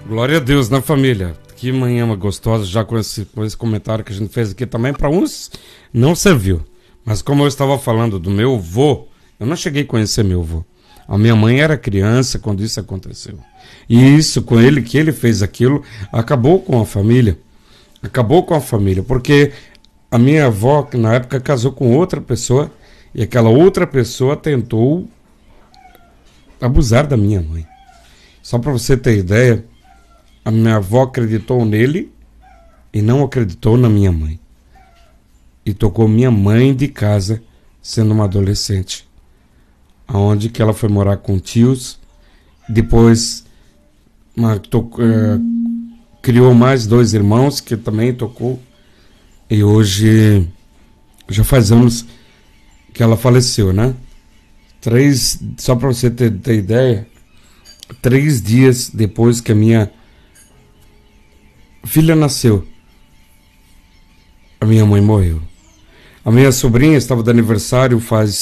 Glória a Deus, né, família? Que manhã gostosa, já com esse comentário que a gente fez aqui também. Para uns não serviu. Mas como eu estava falando do meu avô, eu não cheguei a conhecer meu avô. A minha mãe era criança quando isso aconteceu. E isso, com ele, que ele fez aquilo, acabou com a família. Acabou com a família, porque a minha avó, que na época casou com outra pessoa, e aquela outra pessoa tentou abusar da minha mãe. Só para você ter ideia, a minha avó acreditou nele e não acreditou na minha mãe. E tocou minha mãe de casa, sendo uma adolescente. Aonde que ela foi morar com tios. Depois criou mais 2 irmãos que também tocou. E hoje já faz anos que ela faleceu, né? Só para você ter ideia, 3 dias depois que a minha filha nasceu, a minha mãe morreu. A minha sobrinha estava de aniversário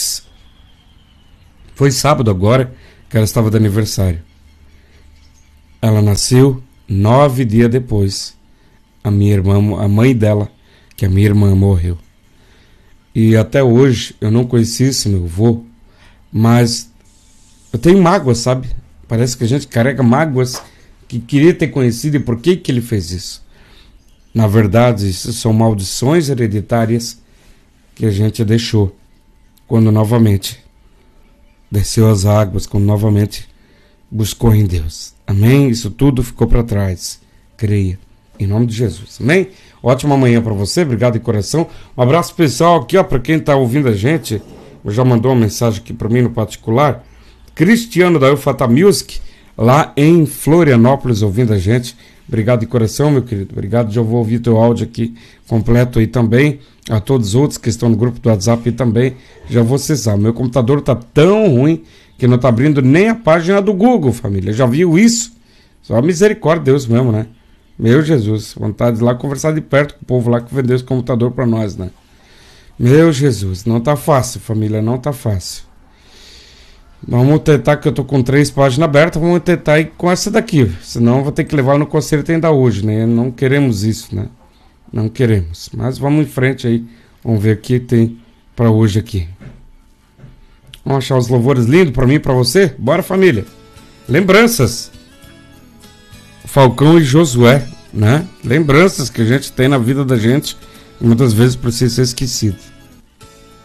foi sábado agora que ela estava de aniversário. Ela nasceu 9 dias depois. A mãe dela, que a minha irmã, morreu. E até hoje eu não conheci esse meu avô, mas eu tenho mágoas, sabe? Parece que a gente carrega mágoas que queria ter conhecido e por que ele fez isso. Na verdade, isso são maldições hereditárias que a gente deixou quando novamente desceu as águas, quando novamente buscou em Deus. Amém? Isso tudo ficou para trás. Creia. Em nome de Jesus. Amém? Ótima manhã para você. Obrigado de coração. Um abraço especial aqui, ó, para quem está ouvindo a gente. Eu já mandou uma mensagem aqui para mim no particular. Cristiano da Eufata Music, lá em Florianópolis, ouvindo a gente. Obrigado de coração, meu querido. Obrigado. Já vou ouvir teu áudio aqui completo aí também. A todos os outros que estão no grupo do WhatsApp aí também. Já vou cessar. Meu computador está tão ruim que não está abrindo nem a página do Google, família. Já viu isso? Só misericórdia de Deus mesmo, né? Meu Jesus. Vontade de ir lá conversar de perto com o povo lá que vendeu esse computador para nós, né? Meu Jesus. Não tá fácil, família. Não tá fácil. Vamos tentar, que eu tô com 3 páginas abertas, vamos tentar ir com essa daqui. Senão eu vou ter que levar no concerto ainda hoje, né? Não queremos isso, né? Não queremos. Mas vamos em frente aí. Vamos ver o que tem para hoje aqui. Vamos achar os louvores lindos para mim e para você? Bora, família. Lembranças. Falcão e Josué, né? Lembranças que a gente tem na vida da gente e muitas vezes precisa ser esquecido.